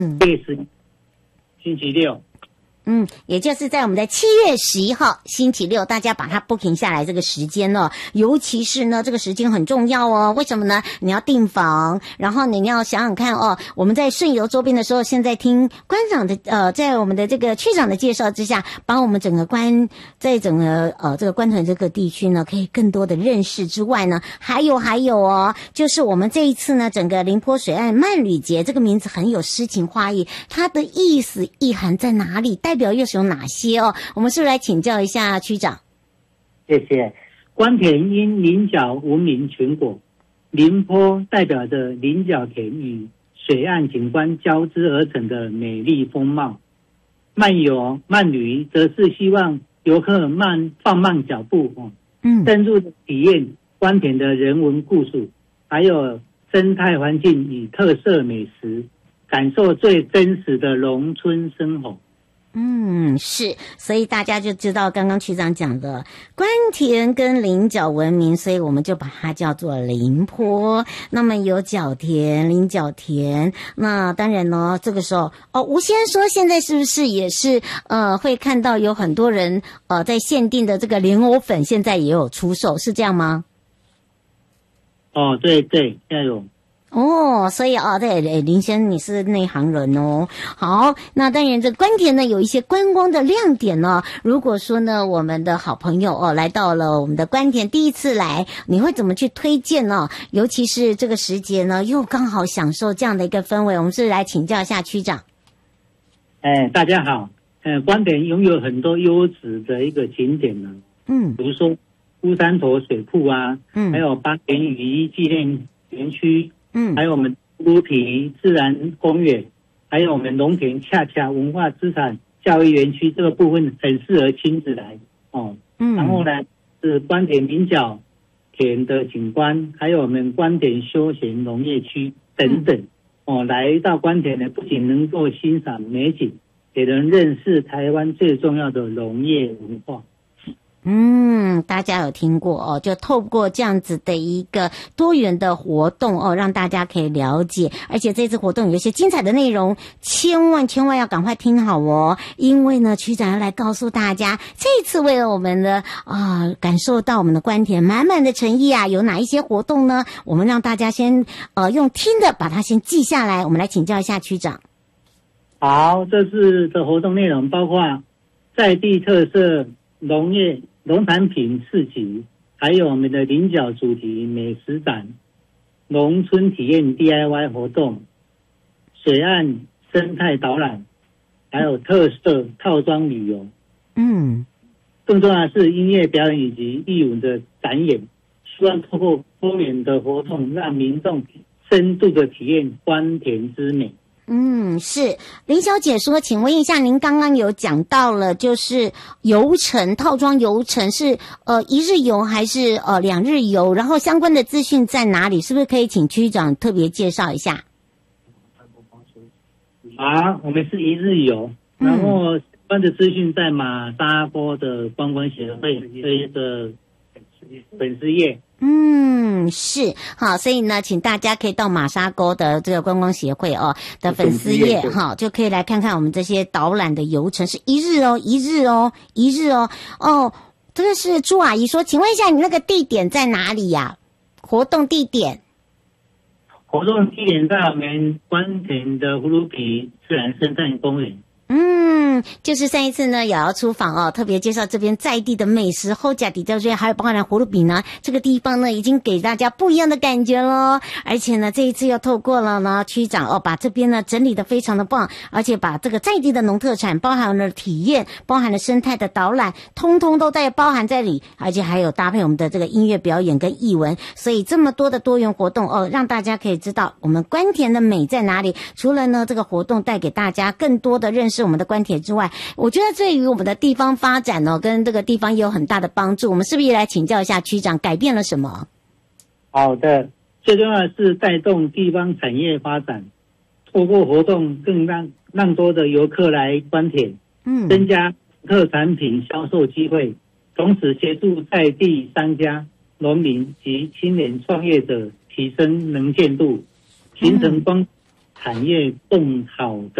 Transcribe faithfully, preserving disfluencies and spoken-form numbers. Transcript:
月十星期六。 嗯，也就是在我们的七月十一号星期六，大家把它 booking 下来这个时间哦，尤其是呢这个时间很重要哦。为什么呢？你要订房，然后你要想想看哦，我们在顺游周边的时候，现在听关长的呃，在我们的这个区长的介绍之下，把我们整个关在整个呃这个关屯这个地区呢，可以更多的认识之外呢，还有还有哦，就是我们这一次呢，整个林波水岸慢旅节这个名字很有诗情画意，它的意思意涵在哪里？代表又是有哪些哦？我们是不是来请教一下区长？ 谢谢。关田因菱角闻名全国，林波代表着菱角田与水岸景观交织而成的美丽风貌。漫游慢旅则是希望游客慢放慢脚步哦，嗯，深入的体验关田的人文故事，还有生态环境与特色美食，感受最真实的农村生活。 嗯，是，所以大家就知道刚刚区长讲的关田跟菱角闻名，所以我们就把它叫做林坡。那么有角田、菱角田，那当然呢，这个时候哦，吴先生说现在是不是也是呃会看到有很多人呃在限定的这个莲藕粉现在也有出售，是这样吗？ 哦，对对，现在有。 哦，所以啊，对，林先生你是内行人哦。好，那当然这关田呢有一些观光的亮点呢。如果说呢我们的好朋友哦来到了我们的关田，第一次来，你会怎么去推荐呢？尤其是这个时节呢，又刚好享受这样的一个氛围，我们是来请教一下区长。 哎，大家好，呃，关田拥有很多优质的一个景点呢，嗯，比如说乌山头水库啊，嗯，还有八田雨衣纪念园区。嗯，还有我们乌皮自然公园，还有我们龙田恰恰文化资产教育园区，这个部分很适合亲子来哦。嗯，然后呢是关田菱角田的景观，还有我们关田休闲农业区等等。嗯、哦，来到关田呢，不仅能够欣赏美景，也能认识台湾最重要的农业文化。 嗯，大家有听过哦，就透过这样子的一个多元的活动哦，让大家可以了解，而且这次活动有一些精彩的内容，千万千万要赶快听好哦，因为呢区长要来告诉大家，这次为了我们的啊、呃、感受到我们的关田满满的诚意啊，有哪一些活动呢？我们让大家先呃用听的把它先记下来，我们来请教一下区长。 好，这次的活动内容包括在地特色农业农产品市集，还有我们的菱角主题美食展、农村体验 D I Y 活动、水岸生态导览，还有特色套装旅游。嗯，更重要的是音乐表演以及艺文的展演，希望透过多元的活动，让民众深度的体验关田之美。 嗯，是林小姐说，请问一下，您刚刚有讲到了，就是游程套装游程是呃一日游还是呃两日游？然后相关的资讯在哪里？是不是可以请区长特别介绍一下？ 啊，我们是一日游，然后相关的资讯在马沙坡的观光协会这个粉丝页。 嗯，是好，所以呢，请大家可以到马沙沟的这个观光协会哦的粉丝页哈，就可以来看看我们这些导览的游程，是一日哦，一日哦，一日哦。哦，这个是朱阿姨说，请问一下，你那个地点在哪里呀、啊？活动地点？ 活动地点在我们关田的葫芦皮自然生态公园。 嗯，就是上一次呢也要出访哦，特别介绍这边在地的美食后甲底这边，还有包含葫芦比呢，这个地方呢已经给大家不一样的感觉咯。而且呢这一次又透过了呢区长哦，把这边呢整理的非常的棒，而且把这个在地的农特产包含了体验，包含了生态的导览，通通都在包含在里，而且还有搭配我们的这个音乐表演跟艺文，所以这么多的多元活动哦，让大家可以知道我们关田的美在哪里。除了呢这个活动带给大家更多的认识我们的关田之外，我觉得对于我们的地方发展呢、哦，跟这个地方也有很大的帮助。我们是不是也来请教一下区长，改变了什么？ 好的，最重要的是带动地方产业发展，透过活动更让让多的游客来关田，嗯，增加特产品销售机会，同时协助在地商家、农民及青年创业者提升能见度，形成关产业更好的